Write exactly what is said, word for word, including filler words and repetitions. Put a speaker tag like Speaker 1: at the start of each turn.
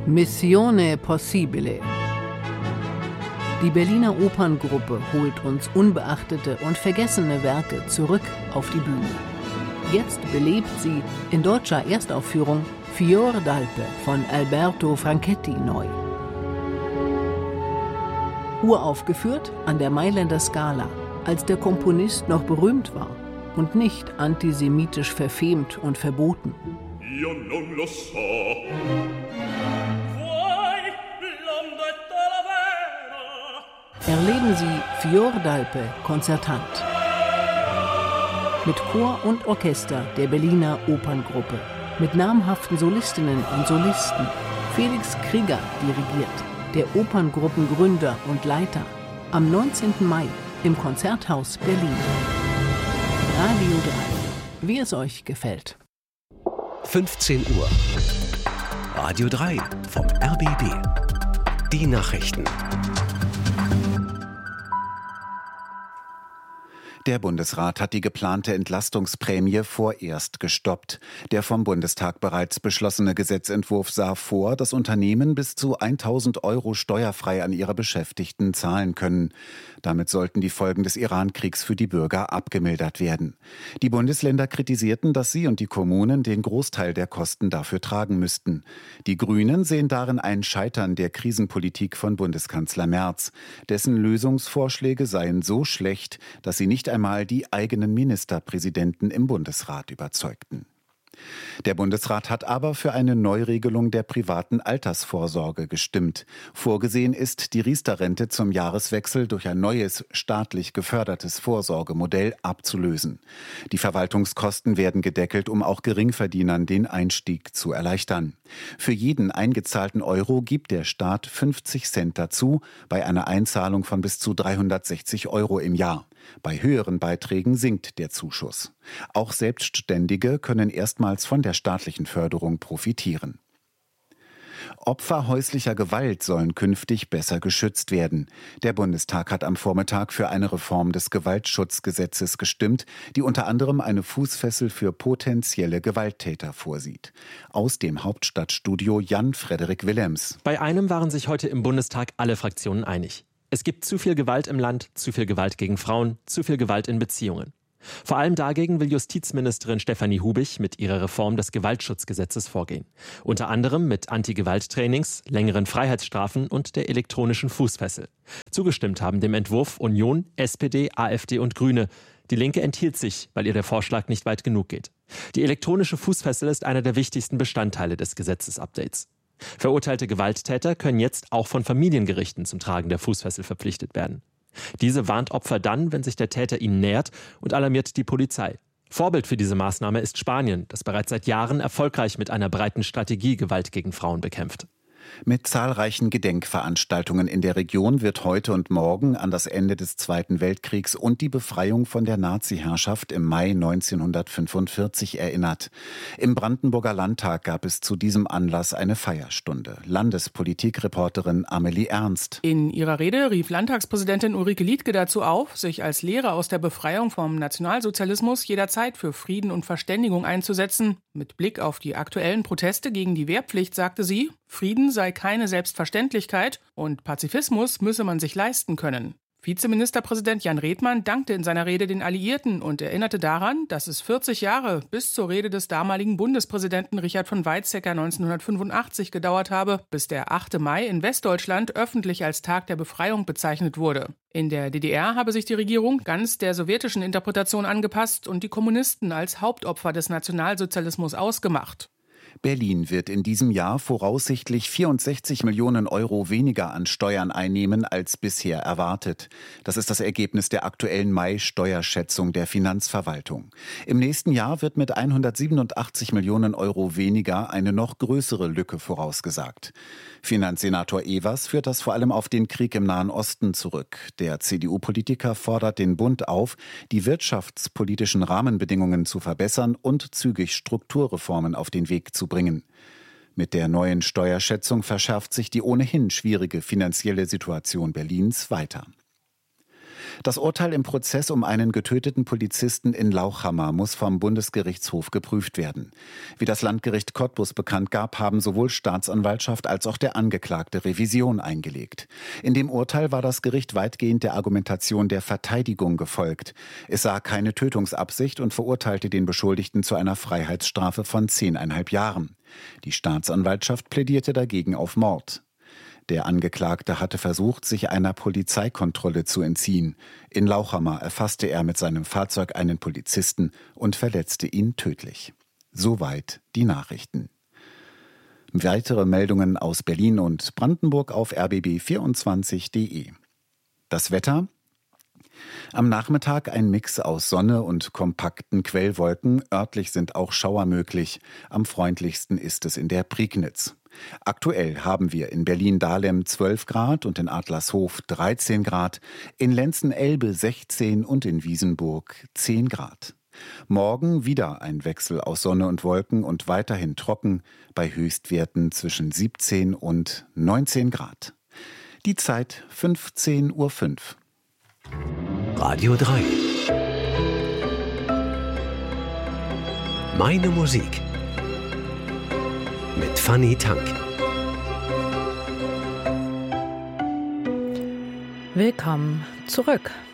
Speaker 1: Missione Possibile. Die Berliner Operngruppe holt uns unbeachtete und vergessene Werke zurück auf die Bühne. Jetzt belebt sie in deutscher Erstaufführung Fior d'Alpe von Alberto Franchetti neu. Uraufgeführt an der Mailänder Scala, als der Komponist noch berühmt war und nicht antisemitisch verfemt und verboten.
Speaker 2: Io non lo so.
Speaker 1: Erleben Sie Fior d'Alpe konzertant. Mit Chor und Orchester der Berliner Operngruppe. Mit namhaften Solistinnen und Solisten. Felix Krieger dirigiert, der Operngruppengründer und Leiter. Am neunzehnten Mai im Konzerthaus Berlin. Radio drei, wie es euch gefällt.
Speaker 3: fünfzehn Uhr. Radio drei vom R B B. Die Nachrichten.
Speaker 4: Der Bundesrat hat die geplante Entlastungsprämie vorerst gestoppt. Der vom Bundestag bereits beschlossene Gesetzentwurf sah vor, dass Unternehmen bis zu tausend Euro steuerfrei an ihre Beschäftigten zahlen können. Damit sollten die Folgen des Iran-Kriegs für die Bürger abgemildert werden. Die Bundesländer kritisierten, dass sie und die Kommunen den Großteil der Kosten dafür tragen müssten. Die Grünen sehen darin ein Scheitern der Krisenpolitik von Bundeskanzler Merz. Dessen Lösungsvorschläge seien so schlecht, dass sie nicht einmal die eigenen Ministerpräsidenten im Bundesrat überzeugten. Der Bundesrat hat aber für eine Neuregelung der privaten Altersvorsorge gestimmt. Vorgesehen ist, die Riester-Rente zum Jahreswechsel durch ein neues, staatlich gefördertes Vorsorgemodell abzulösen. Die Verwaltungskosten werden gedeckelt, um auch Geringverdienern den Einstieg zu erleichtern. Für jeden eingezahlten Euro gibt der Staat fünfzig Cent dazu, bei einer Einzahlung von bis zu dreihundertsechzig Euro im Jahr. Bei höheren Beiträgen sinkt der Zuschuss. Auch Selbstständige können erstmals von der staatlichen Förderung profitieren. Opfer häuslicher Gewalt sollen künftig besser geschützt werden. Der Bundestag hat am Vormittag für eine Reform des Gewaltschutzgesetzes gestimmt, die unter anderem eine Fußfessel für potenzielle Gewalttäter vorsieht. Aus dem Hauptstadtstudio Jan-Frederik Willems.
Speaker 5: Bei einem waren sich heute im Bundestag alle Fraktionen einig. Es gibt zu viel Gewalt im Land, zu viel Gewalt gegen Frauen, zu viel Gewalt in Beziehungen. Vor allem dagegen will Justizministerin Stefanie Hubich mit ihrer Reform des Gewaltschutzgesetzes vorgehen. Unter anderem mit Anti-Gewalt-Trainings, längeren Freiheitsstrafen und der elektronischen Fußfessel. Zugestimmt haben dem Entwurf Union, S P D, AfD und Grüne. Die Linke enthielt sich, weil ihr der Vorschlag nicht weit genug geht. Die elektronische Fußfessel ist einer der wichtigsten Bestandteile des Gesetzesupdates. Verurteilte Gewalttäter können jetzt auch von Familiengerichten zum Tragen der Fußfessel verpflichtet werden. Diese warnt Opfer dann, wenn sich der Täter ihnen nähert, und alarmiert die Polizei. Vorbild für diese Maßnahme ist Spanien, das bereits seit Jahren erfolgreich mit einer breiten Strategie Gewalt gegen Frauen bekämpft.
Speaker 4: Mit zahlreichen Gedenkveranstaltungen in der Region wird heute und morgen an das Ende des Zweiten Weltkriegs und die Befreiung von der Nazi-Herrschaft im Mai neunzehnhundertfünfundvierzig erinnert. Im Brandenburger Landtag gab es zu diesem Anlass eine Feierstunde. Landespolitikreporterin Amelie Ernst.
Speaker 6: In ihrer Rede rief Landtagspräsidentin Ulrike Liedtke dazu auf, sich als Lehre aus der Befreiung vom Nationalsozialismus jederzeit für Frieden und Verständigung einzusetzen. Mit Blick auf die aktuellen Proteste gegen die Wehrpflicht sagte sie, Frieden sei keine Selbstverständlichkeit und Pazifismus müsse man sich leisten können. Vizeministerpräsident Jan Redmann dankte in seiner Rede den Alliierten und erinnerte daran, dass es vierzig Jahre bis zur Rede des damaligen Bundespräsidenten Richard von Weizsäcker neunzehnhundertfünfundachtzig gedauert habe, bis der achte Mai in Westdeutschland öffentlich als Tag der Befreiung bezeichnet wurde. In der D D R habe sich die Regierung ganz der sowjetischen Interpretation angepasst und die Kommunisten als Hauptopfer des Nationalsozialismus ausgemacht.
Speaker 4: Berlin wird in diesem Jahr voraussichtlich vierundsechzig Millionen Euro weniger an Steuern einnehmen als bisher erwartet. Das ist das Ergebnis der aktuellen Mai-Steuerschätzung der Finanzverwaltung. Im nächsten Jahr wird mit hundertsiebenundachtzig Millionen Euro weniger eine noch größere Lücke vorausgesagt. Finanzsenator Evers führt das vor allem auf den Krieg im Nahen Osten zurück. Der C D U-Politiker fordert den Bund auf, die wirtschaftspolitischen Rahmenbedingungen zu verbessern und zügig Strukturreformen auf den Weg zu bringen. Mit der neuen Steuerschätzung verschärft sich die ohnehin schwierige finanzielle Situation Berlins weiter. Das Urteil im Prozess um einen getöteten Polizisten in Lauchhammer muss vom Bundesgerichtshof geprüft werden. Wie das Landgericht Cottbus bekannt gab, haben sowohl Staatsanwaltschaft als auch der Angeklagte Revision eingelegt. In dem Urteil war das Gericht weitgehend der Argumentation der Verteidigung gefolgt. Es sah keine Tötungsabsicht und verurteilte den Beschuldigten zu einer Freiheitsstrafe von zehneinhalb Jahren. Die Staatsanwaltschaft plädierte dagegen auf Mord. Der Angeklagte hatte versucht, sich einer Polizeikontrolle zu entziehen. In Lauchhammer erfasste er mit seinem Fahrzeug einen Polizisten und verletzte ihn tödlich. Soweit die Nachrichten. Weitere Meldungen aus Berlin und Brandenburg auf r b b vierundzwanzig punkt d e. Das Wetter: Am Nachmittag ein Mix aus Sonne und kompakten Quellwolken. Örtlich sind auch Schauer möglich. Am freundlichsten ist es in der Prignitz. Aktuell haben wir in Berlin-Dahlem zwölf Grad und in Adlershof dreizehn Grad, in Lenzen-Elbe sechzehn und in Wiesenburg zehn Grad. Morgen wieder ein Wechsel aus Sonne und Wolken und weiterhin trocken, bei Höchstwerten zwischen siebzehn und neunzehn Grad. Die Zeit fünfzehn Uhr fünf.
Speaker 3: Radio drei. Meine Musik. Mit Fanny Tank.
Speaker 7: Willkommen zurück.